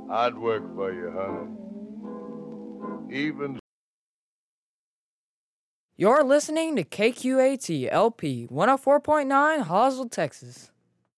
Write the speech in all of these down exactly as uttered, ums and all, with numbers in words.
I'd work for you, honey. Even. You're listening to K Q A T L P one oh four point nine Hoswell, Texas.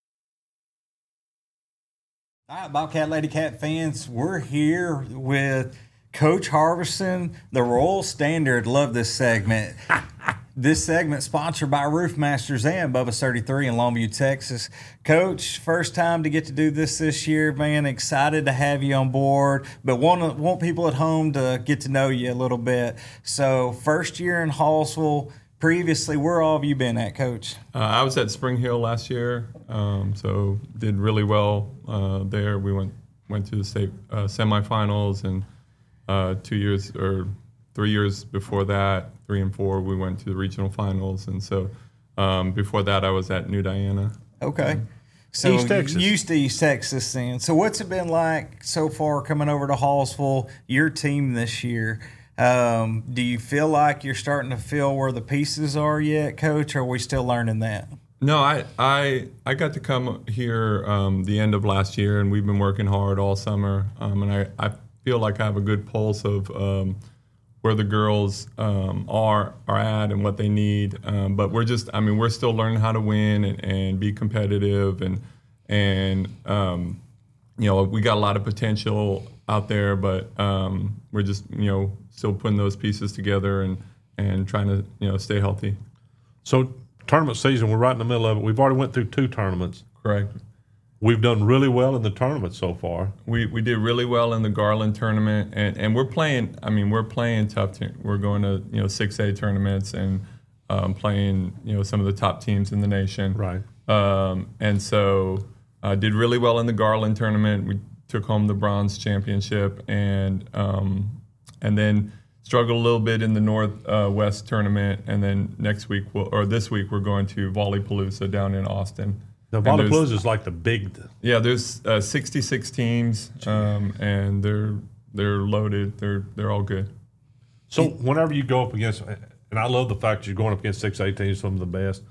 All right, Bobcat Lady Cat fans, we're here with Coach Harvison, the Royal Standard. Love this segment. This segment sponsored by Roof Masters and Bubba's thirty-three in Longview, Texas. Coach, first time to get to do this this year, man. Excited to have you on board, but want want people at home to get to know you a little bit. So, first year in Hallsville. Previously, where all have you been at, Coach? Uh, I was at Spring Hill last year, um, so did really well uh, there. We went went to the state uh, semifinals, and uh, two years or three years before that, three and four, we went to the regional finals. And so um, before that, I was at New Diana. Okay. So East Texas. Used to East Texas then. So what's it been like so far coming over to Hallsville, your team this year? Um, do you feel like you're starting to feel where the pieces are yet, Coach, or are we still learning that? No, I I, I got to come here um, the end of last year, and we've been working hard all summer. Um, and I, I feel like I have a good pulse of um, where the girls um, are are at and what they need. Um, but we're just, I mean, we're still learning how to win and, and be competitive. And, and um, you know, we got a lot of potential out there, but um, we're just, you know, still putting those pieces together and, and trying to, you know, stay healthy. So tournament season, we're right in the middle of it. We've already went through two tournaments. Correct. We've done really well in the tournament so far. We we did really well in the Garland tournament, and, and we're playing, I mean, we're playing tough. Te- we're going to, you know, six A tournaments and um, playing, you know, some of the top teams in the nation. Right. Um, and so uh, did really well in the Garland tournament. We took home the bronze championship, and um, and then struggled a little bit in the Northwest uh, tournament. And then next week, we'll, or this week, we're going to Volleypalooza down in Austin. Now, Volleypalooza is like the big. Yeah, there's uh, sixty-six teams, um, and they're they're loaded. They're they're all good. So whenever you go up against, and I love the fact that you're going up against six A teams, some of the best.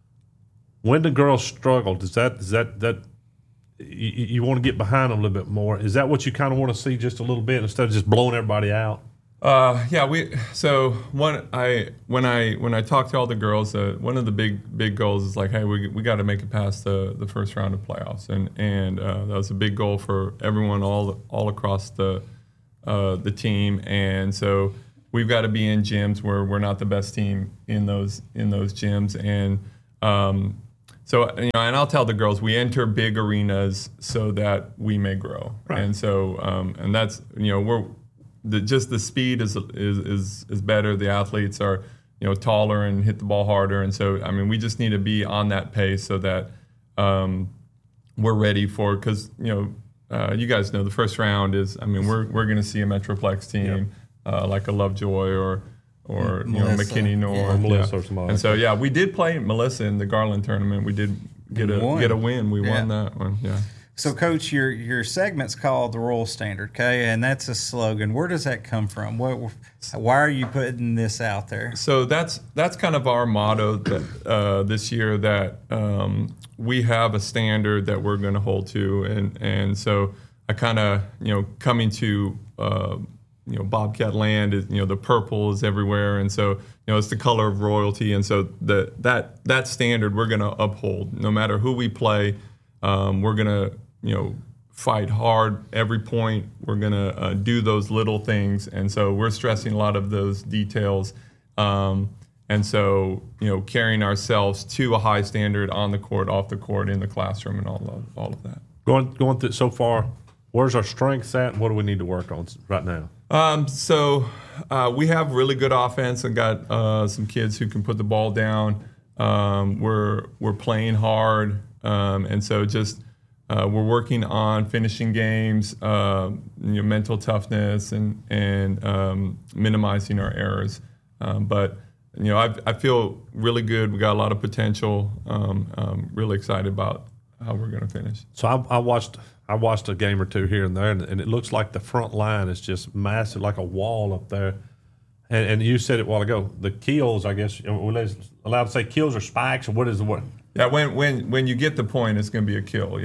When the girls struggle, does that does that that you, you want to get behind them a little bit more? Is that what you kind of want to see just a little bit instead of just blowing everybody out? Uh, yeah, we so one I when I when I talk to all the girls, uh, one of the big big goals is like, hey, we we got to make it past the, the first round of playoffs, and and uh, that was a big goal for everyone all all across the uh, the team, and so we've got to be in gyms where we're not the best team in those in those gyms, and um, so you know, and I'll tell the girls we enter big arenas so that we may grow, right. and so um, and that's you know we're. The, just the speed is, is is is better. The athletes are, you know, taller and hit the ball harder, and so I mean, we just need to be on that pace so that um, we're ready for. Because you know, uh, you guys know the first round is. I mean, we're we're going to see a Metroplex team yep. uh, like a Lovejoy or or you Melissa. know McKinney North, yeah. Melissa yeah. or somebody. And so yeah, we did play Melissa in the Garland tournament. We did get a won. get a win. We yeah. won that one. Yeah. So, Coach, your your segment's called the Royal Standard, okay, and that's a slogan. Where does that come from? What, why are you putting this out there? So that's that's kind of our motto that uh, this year that um, we have a standard that we're going to hold to, and and so I kind of you know coming to uh, you know Bobcat land is you know the purple is everywhere, and so you know it's the color of royalty, and so the that that standard we're going to uphold no matter who we play. Um, we're going to you know, fight hard every point. We're going to uh, do those little things. And so we're stressing a lot of those details. Um, and so, you know, carrying ourselves to a high standard on the court, off the court, in the classroom, and all of, all of that. Going going through so far, where's our strengths at, and what do we need to work on right now? Um, so uh, we have really good offense and got uh, some kids who can put the ball down. Um, we're, we're playing hard. Um, and so just Uh, we're working on finishing games, uh, you know, mental toughness, and and um, minimizing our errors. Um, but you know, I I feel really good. We got a lot of potential. Um, um, really excited about how we're going to finish. So I, I watched I watched a game or two here and there, and, and it looks like the front line is just massive, like a wall up there. And, and you said it a while ago. The keels, I guess, we're allowed to say keels or spikes, or what is the word? Yeah, when when when you get the point, it's going to be a kill. Yeah.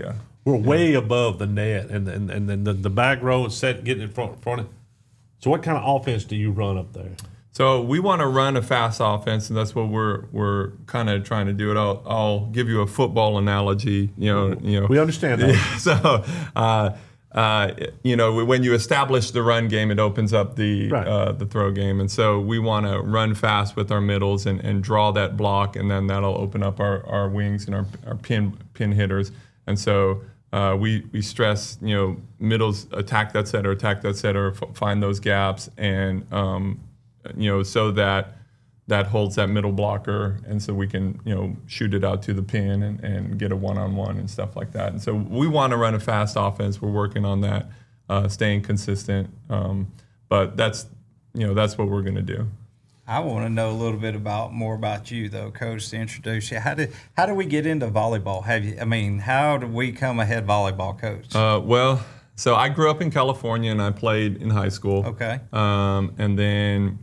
we're way above the net, and and and then the, the back row is set getting in front front. Of, so what kind of offense do you run up there? So we want to run a fast offense, and that's what we're we're kind of trying to do. It. I'll I'll give you a football analogy. You know, you know. We understand that. So, uh, uh, you know, when you establish the run game, it opens up the Right. uh, the throw game, and so we want to run fast with our middles and, and draw that block, and then that'll open up our, our wings and our our pin pin hitters, and so. Uh, we we stress, you know, middles attack that setter, attack that setter, f- find those gaps, and um, you know, so that that holds that middle blocker, and so we can, you know, shoot it out to the pin and, and get a one-on-one and stuff like that. And so we want to run a fast offense. We're working on that, uh, staying consistent. Um, but that's, you know, that's what we're going to do. I want to know a little bit about more about you, though, Coach. To introduce you, how did how did we get into volleyball? Have you? I mean, how did we come a head volleyball coach? Uh, well, so I grew up in California and I played in high school. Okay. Um, and then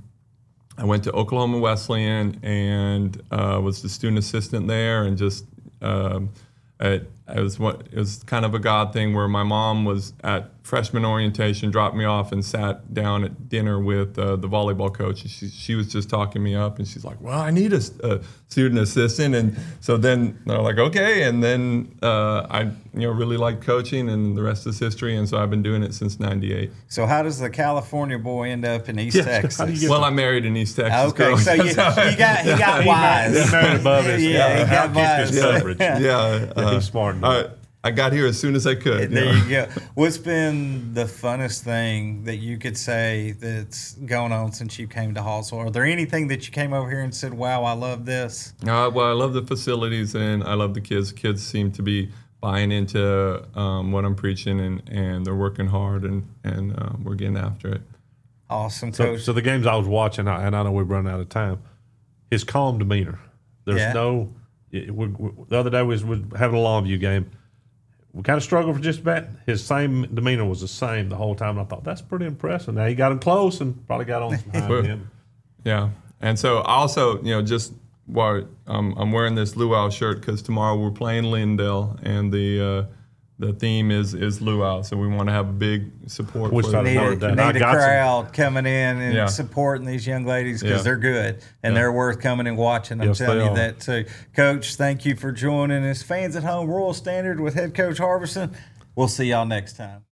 I went to Oklahoma Wesleyan and uh, was the student assistant there, and just um, it, it was what it was kind of a God thing where my mom was at freshman orientation, dropped me off, and sat down at dinner with uh, the volleyball coach. And she she was just talking me up, and she's like, "Well, I need a, a student assistant." And so then they're like, "Okay." And then uh, I you know really liked coaching, and the rest is history. And so I've been doing it since ninety-eight. So how does the California boy end up in East Yes, Texas? how do you get- Well, I married in East Texas. Okay, girl. so you, you got he got wise. He married above his. Yeah, he got I'll keep his wise. coverage. Yeah. yeah, Yeah, uh, he's smart enough. I, I got here as soon as I could. There know. you go. What's been the funnest thing that you could say that's going on since you came to Hallsville? Are there anything that you came over here and said, "Wow, I love this"? Uh, well, I love the facilities and I love the kids. The kids seem to be buying into um, what I'm preaching, and, and they're working hard, and, and uh, we're getting after it. Awesome, So, Coach. so the games I was watching, I- and I know we've run out of time. His calm demeanor. There's Yeah. no. it- we, we, the other day we was, was having a Longview game. We kind of struggled for just a bit. His same demeanor was the same the whole time. And I thought that's pretty impressive. Now he got him close and probably got on some behind him. Yeah. And so also, you know, just while um, I'm wearing this luau shirt because tomorrow we're playing Lindale, and the uh, the theme is is luau. So we want to have a big support Wish for I'd need have a, heard that. need I a got some- crowd coming in and Yeah. supporting these young ladies because Yeah. they're good and Yeah. they're worth coming and watching. I'm Yes, telling they you are. that too. Coach, thank you for joining us. Fans at home, Royal Standard with head coach Harbison. We'll see y'all next time.